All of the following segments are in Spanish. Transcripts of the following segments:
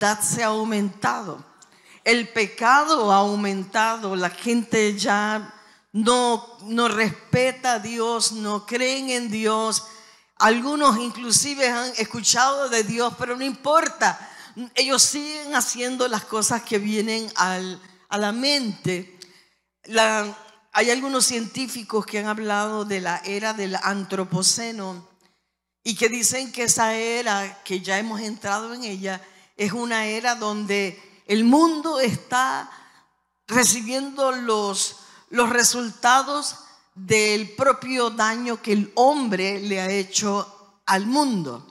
se ha aumentado. El pecado ha aumentado. La gente ya no respeta a Dios, no creen en Dios. Algunos inclusive han escuchado de Dios, pero no importa. Ellos siguen haciendo las cosas que vienen a la mente. Hay algunos científicos que han hablado de la era del antropoceno y que dicen que esa era, que ya hemos entrado en ella, es una era donde el mundo está recibiendo los resultados del propio daño que el hombre le ha hecho al mundo.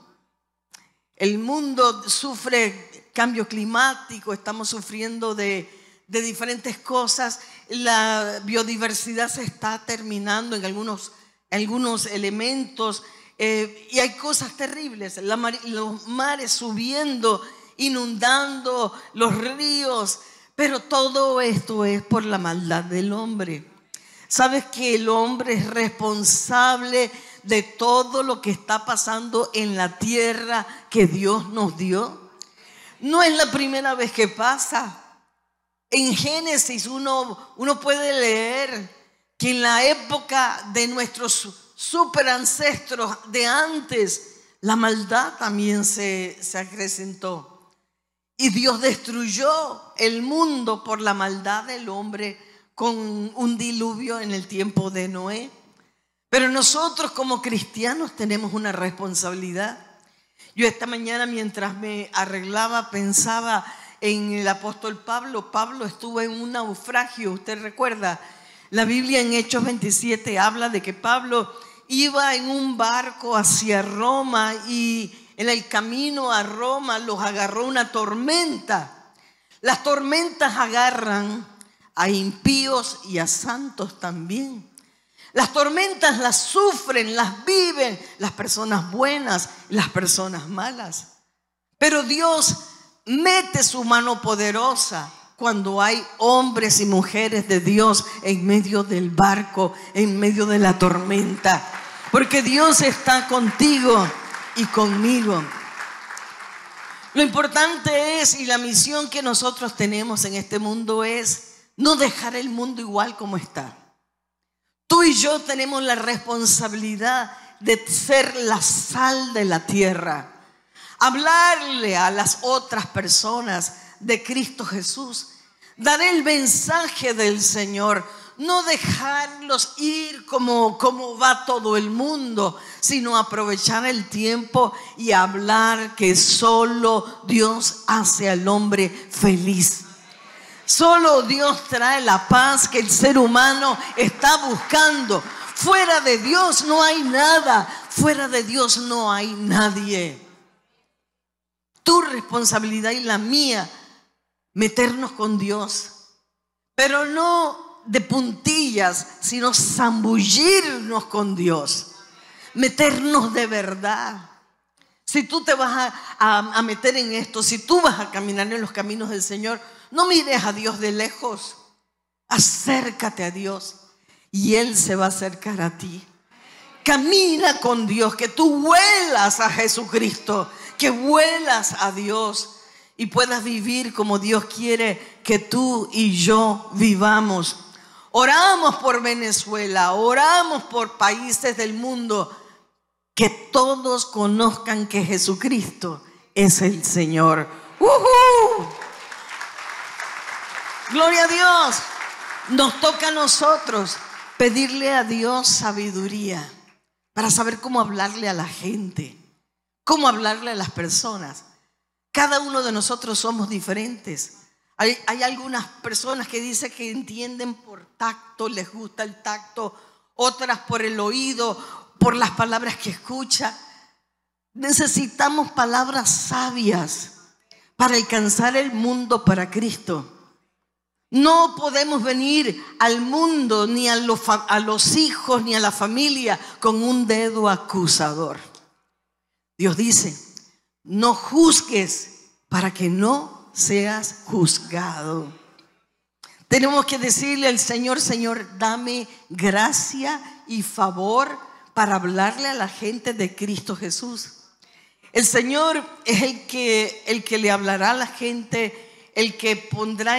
El mundo sufre cambio climático, estamos sufriendo de diferentes cosas. La biodiversidad se está terminando en algunos elementos y hay cosas terribles. Los mares subiendo, inundando los ríos, pero todo esto es por la maldad del hombre. ¿Sabes que el hombre es responsable de todo lo que está pasando en la tierra que Dios nos dio? No es la primera vez que pasa. En Génesis uno puede leer que en la época de nuestros superancestros de antes, la maldad también se acrecentó. Y Dios destruyó el mundo por la maldad del hombre con un diluvio en el tiempo de Noé. Pero nosotros como cristianos tenemos una responsabilidad. Yo esta mañana mientras me arreglaba pensaba en el apóstol Pablo. Pablo estuvo en un naufragio, usted recuerda. La Biblia en Hechos 27 habla de que Pablo iba en un barco hacia Roma y en el camino a Roma los agarró una tormenta. Las tormentas agarran a impíos y a santos también. Las tormentas las sufren, las viven las personas buenas y las personas malas. Pero Dios mete su mano poderosa cuando hay hombres y mujeres de Dios en medio del barco, en medio de la tormenta. Porque Dios está contigo y conmigo. Lo importante es, y la misión que nosotros tenemos en este mundo es no dejar el mundo igual como está. Tú y yo tenemos la responsabilidad de ser la sal de la tierra. Hablarle a las otras personas de Cristo Jesús. Dar el mensaje del Señor. No dejarlos ir como va todo el mundo, sino aprovechar el tiempo y hablar que solo Dios hace al hombre feliz. Solo Dios trae la paz que el ser humano está buscando. Fuera de Dios no hay nada. Fuera de Dios no hay nadie. Tu responsabilidad y la mía, meternos con Dios. Pero no de puntillas, sino zambullirnos con Dios. Meternos de verdad. Si tú te vas a meter en esto, si tú vas a caminar en los caminos del Señor, no mires a Dios de lejos. Acércate a Dios y Él se va a acercar a ti. Camina con Dios, que tú vuelas a Jesucristo, que vuelas a Dios y puedas vivir como Dios quiere que tú y yo vivamos. Oramos por Venezuela, oramos por países del mundo, que todos conozcan que Jesucristo es el Señor. Gloria a Dios. Nos toca a nosotros pedirle a Dios sabiduría para saber cómo hablarle a la gente, cómo hablarle a las personas. Cada uno de nosotros somos diferentes. Hay algunas personas que dicen que entienden por tacto, les gusta el tacto, otras por el oído, por las palabras que escucha. Necesitamos palabras sabias para alcanzar el mundo para Cristo. No podemos venir al mundo, ni a los hijos, ni a la familia con un dedo acusador. Dios dice, no juzgues para que no seas juzgado. Tenemos que decirle al Señor, Señor, dame gracia y favor para hablarle a la gente de Cristo Jesús. El Señor es el que le hablará a la gente, el que pondrá